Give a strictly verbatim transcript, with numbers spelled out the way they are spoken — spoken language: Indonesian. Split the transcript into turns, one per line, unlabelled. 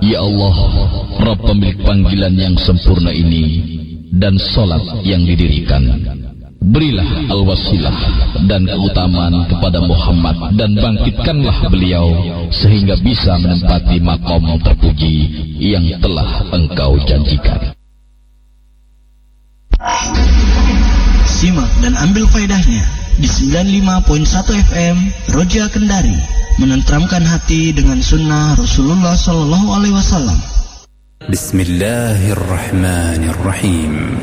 Ya Allah, Rabb pemilik panggilan yang sempurna ini dan salat yang didirikan, berilah al-wasilah dan keutamaan kepada Muhammad dan bangkitkanlah beliau sehingga bisa menempati maqam terpuji yang telah Engkau janjikan.
Simak dan ambil faedahnya di sembilan puluh lima koma satu F M Roja Kendari, menenteramkan hati dengan sunnah Rasulullah Sallallahu Alaihi Wasallam.
Bismillahirrahmanirrahim.